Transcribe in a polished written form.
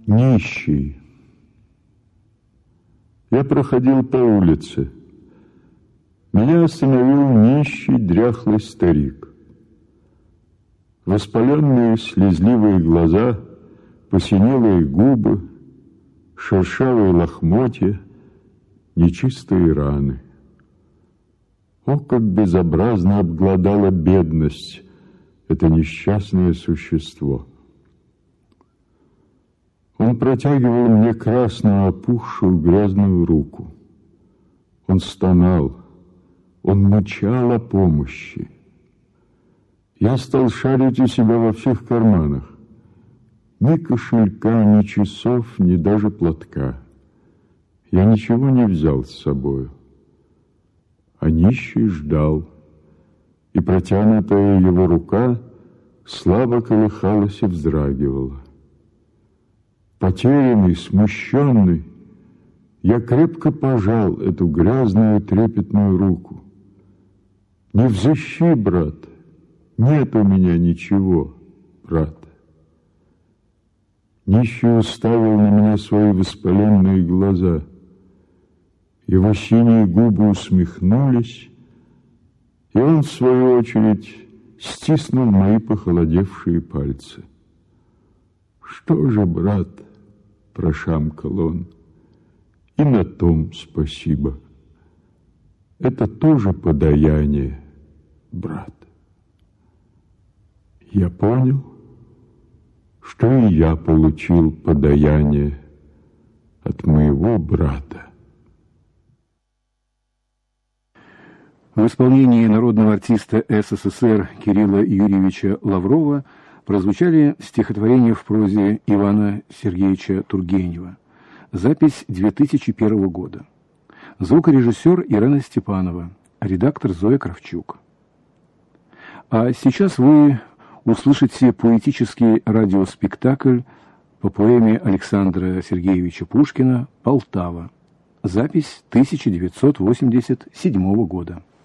Нищий. Я проходил по улице. Меня остановил нищий, дряхлый старик. Воспаленные слезливые глаза, посинелые губы, шершавые лохмотья, нечистые раны. О, как безобразно обглодала бедность это несчастное существо! Он протягивал мне красную, опухшую, грязную руку. Он стонал, он мычал о помощи. Я стал шарить у себя во всех карманах. Ни кошелька, ни часов, ни даже платка. Я ничего не взял с собою. А нищий ждал, и протянутая его рука слабо колыхалась и вздрагивала. Потерянный, смущенный, я крепко пожал эту грязную трепетную руку. Не взыщи, брат, нет у меня ничего, брат. Нищий уставил на меня свои воспаленные глаза. Его синие губы усмехнулись, и он, в свою очередь, стиснул мои похолодевшие пальцы. «Что же, брат?» – прошамкал он. «И на том спасибо. Это тоже подаяние, брат». Я понял, что и я получил подаяние от моего брата. В исполнении народного артиста СССР Кирилла Юрьевича Лаврова прозвучали стихотворения в прозе Ивана Сергеевича Тургенева. Запись 2001 года. Звукорежиссер Ирена Степанова, редактор Зоя Кравчук. А сейчас вы услышите поэтический радиоспектакль по поэме Александра Сергеевича Пушкина «Полтава». Запись 1987 года.